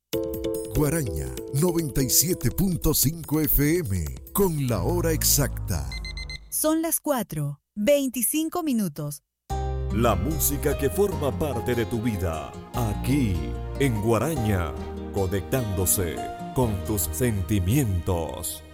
Guaraña 97.5 FM con la hora exacta. Son las 4:25. La música que forma parte de tu vida, aquí en Guaraña, conectándose con tus sentimientos.